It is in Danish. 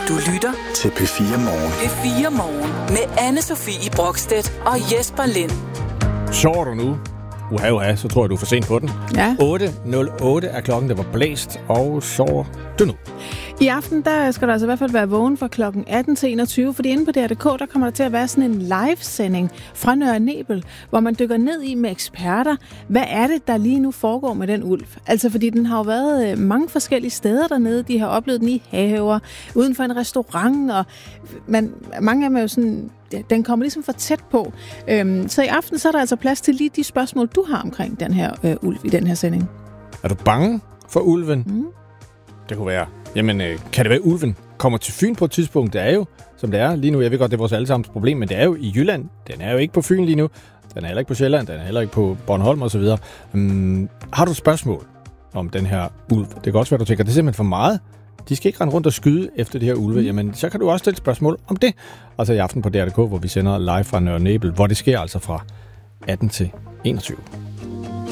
Du lytter til P4 Morgen. P4 Morgen med Anne-Sophie Brokstedt og Jesper Lind. Sover du nu? Uha, så tror jeg, du er for sent på den. Ja. 8.08 er klokken, der var blæst, og sover du nu? I aften, der skal du altså i hvert fald være vågen fra klokken 18 til 21, fordi inde på DR.dk, der kommer der til at være sådan en live-sending fra Nørre Nebel, hvor man dykker ned i med eksperter. Hvad er det, der lige nu foregår med den ulv? Altså, fordi den har jo været mange forskellige steder dernede. De har oplevet den i haver, uden for en restaurant, og mange af dem er jo sådan... Den kommer ligesom for tæt på. Så i aften, så er der altså plads til lige de spørgsmål, du har omkring den her ulv i den her sending. Er du bange for ulven? Mm. Det kunne være. Jamen, kan det være, ulven kommer til Fyn på et tidspunkt? Det er jo, som det er lige nu. Jeg ved godt, det er vores allesammens problem, men det er jo i Jylland. Den er jo ikke på Fyn lige nu. Den er heller ikke på Sjælland. Den er heller ikke på Bornholm osv. Har du et spørgsmål om den her ulv? Det kan også være, du tænker, det er simpelthen for meget. De skal ikke rende rundt og skyde efter det her ulve. Jamen, så kan du også stille spørgsmål om det. Og så i aften på DR.dk, hvor vi sender live fra Nørre Nebel, hvor det sker altså fra 18 til 21.